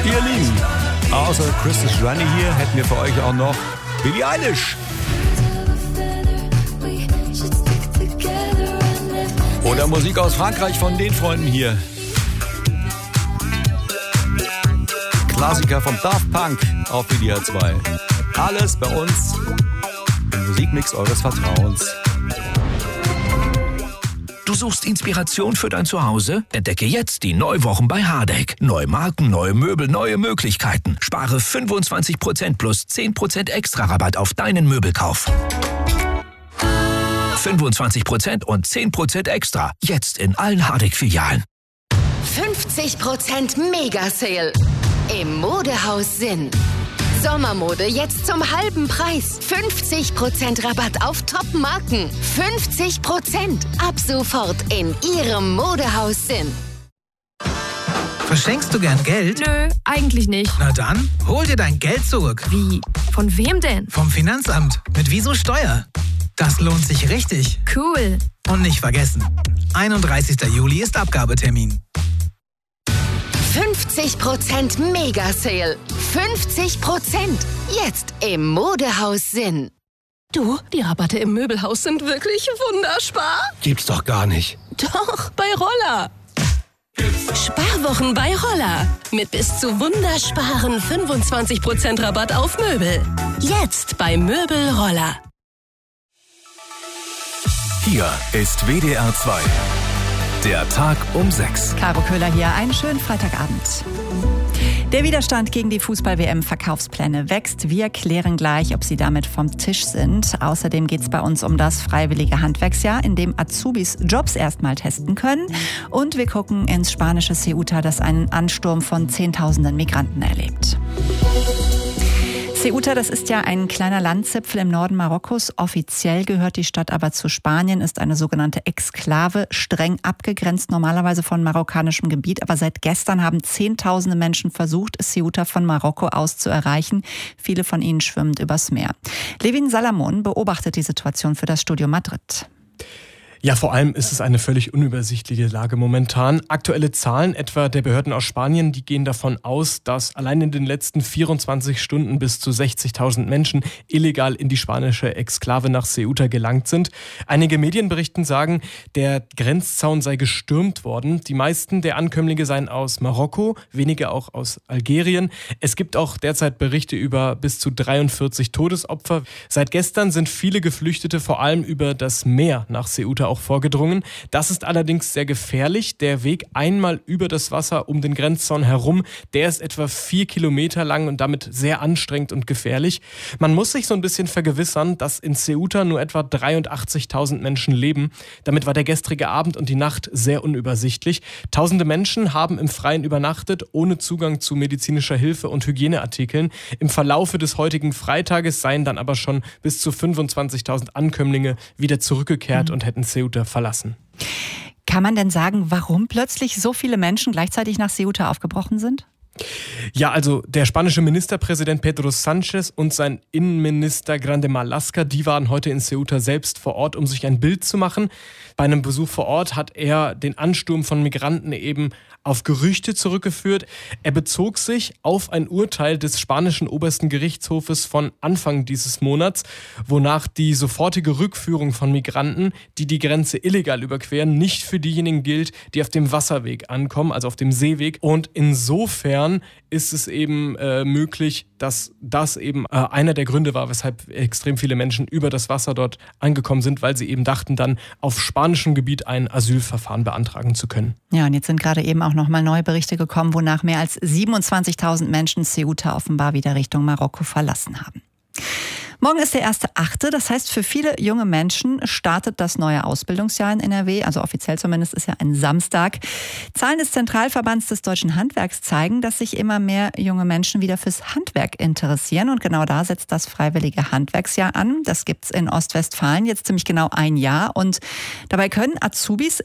Ihr Lieben, außer Christus Johnny hier hätten wir für euch auch noch Billie Eilish. Oder Musik aus Frankreich von den Freunden hier. Klassiker vom Daft Punk auf WDR 2. Alles bei uns im Musikmix eures Vertrauens. Du suchst Inspiration für dein Zuhause? Entdecke jetzt die Neuwochen bei Hardegg. Neue Marken, neue Möbel, neue Möglichkeiten. Spare 25% plus 10% extra Rabatt auf deinen Möbelkauf. 25% und 10% extra. Jetzt in allen Hardegg-Filialen. 50% Mega-Sale im Modehaus Sinn. Sommermode jetzt zum halben Preis. 50% Rabatt auf Top-Marken. 50% ab sofort in Ihrem Modehaus Sinn. Verschenkst du gern Geld? Nö, eigentlich nicht. Na dann, hol dir dein Geld zurück. Wie? Von wem denn? Vom Finanzamt. Mit Wieso Steuer. Das lohnt sich richtig. Cool. Und nicht vergessen, 31. Juli ist Abgabetermin. 50% Mega-Sale. 50% jetzt im Modehaus Sinn. Du, die Rabatte im Möbelhaus sind wirklich wunderspar. Gibt's doch gar nicht. Doch, bei Roller. Sparwochen bei Roller. Mit bis zu wundersparen 25% Rabatt auf Möbel. Jetzt bei Möbel Roller. Hier ist WDR 2. Der Tag um 6. Caro Köhler hier, einen schönen Freitagabend. Der Widerstand gegen die Fußball-WM-Verkaufspläne wächst. Wir klären gleich, ob sie damit vom Tisch sind. Außerdem geht es bei uns um das freiwillige Handwerksjahr, in dem Azubis Jobs erstmal testen können. Und wir gucken ins spanische Ceuta, das einen Ansturm von Zehntausenden Migranten erlebt. Ceuta, das ist ja ein kleiner Landzipfel im Norden Marokkos. Offiziell gehört die Stadt aber zu Spanien, ist eine sogenannte Exklave, streng abgegrenzt normalerweise von marokkanischem Gebiet. Aber seit gestern haben Zehntausende Menschen versucht, Ceuta von Marokko aus zu erreichen. Viele von ihnen schwimmend übers Meer. Levin Salamon beobachtet die Situation für das Studio Madrid. Ja, vor allem ist es eine völlig unübersichtliche Lage momentan. Aktuelle Zahlen etwa der Behörden aus Spanien, die gehen davon aus, dass allein in den letzten 24 Stunden bis zu 60.000 Menschen illegal in die spanische Exklave nach Ceuta gelangt sind. Einige Medienberichten sagen, der Grenzzaun sei gestürmt worden. Die meisten der Ankömmlinge seien aus Marokko, wenige auch aus Algerien. Es gibt auch derzeit Berichte über bis zu 43 Todesopfer. Seit gestern sind viele Geflüchtete vor allem über das Meer nach Ceuta auch vorgedrungen. Das ist allerdings sehr gefährlich. Der Weg einmal über das Wasser um den Grenzzaun herum, der ist etwa 4 Kilometer lang und damit sehr anstrengend und gefährlich. Man muss sich so ein bisschen vergewissern, dass in Ceuta nur etwa 83.000 Menschen leben. Damit war der gestrige Abend und die Nacht sehr unübersichtlich. Tausende Menschen haben im Freien übernachtet, ohne Zugang zu medizinischer Hilfe und Hygieneartikeln. Im Verlaufe des heutigen Freitages seien dann aber schon bis zu 25.000 Ankömmlinge wieder zurückgekehrt und hätten Ceuta verlassen. Kann man denn sagen, warum plötzlich so viele Menschen gleichzeitig nach Ceuta aufgebrochen sind? Ja, also der spanische Ministerpräsident Pedro Sánchez und sein Innenminister Grande Marlaska, die waren heute in Ceuta selbst vor Ort, um sich ein Bild zu machen. Bei einem Besuch vor Ort hat er den Ansturm von Migranten eben auf Gerüchte zurückgeführt. Er bezog sich auf ein Urteil des spanischen obersten Gerichtshofes von Anfang dieses Monats, wonach die sofortige Rückführung von Migranten, die die Grenze illegal überqueren, nicht für diejenigen gilt, die auf dem Wasserweg ankommen, also auf dem Seeweg. Und insofern ist es eben möglich, dass das eben einer der Gründe war, weshalb extrem viele Menschen über das Wasser dort angekommen sind, weil sie eben dachten, dann auf spanischem Gebiet ein Asylverfahren beantragen zu können. Ja, und jetzt sind gerade eben auch nochmal neue Berichte gekommen, wonach mehr als 27.000 Menschen Ceuta offenbar wieder Richtung Marokko verlassen haben. Morgen ist der 1.8., das heißt, für viele junge Menschen startet das neue Ausbildungsjahr in NRW, also offiziell zumindest ist ja ein Samstag. Zahlen des Zentralverbands des Deutschen Handwerks zeigen, dass sich immer mehr junge Menschen wieder fürs Handwerk interessieren und genau da setzt das freiwillige Handwerksjahr an. Das gibt's in Ostwestfalen jetzt ziemlich genau ein Jahr und dabei können Azubis